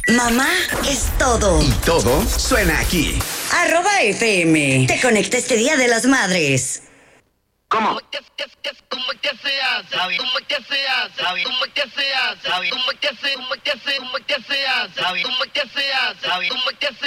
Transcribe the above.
Mamá es todo. Y todo suena aquí. @FM. Te conecta este Día de las Madres. ¿Cómo? ¿Cómo que se hace? ¿Cómo que se hace? ¿Cómo que se hace? ¿Cómo que se hace? ¿Cómo que se hace? ¿Cómo que se hace? ¿Cómo que se hace?